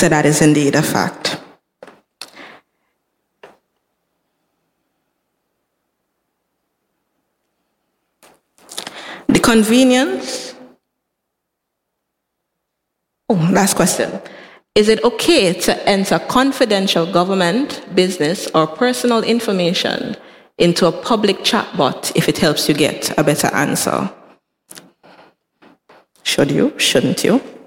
So that is indeed a fact. The convenience. Last question. Is it okay to enter confidential government, business, or personal information into a public chatbot if it helps you get a better answer? Should you? Shouldn't you?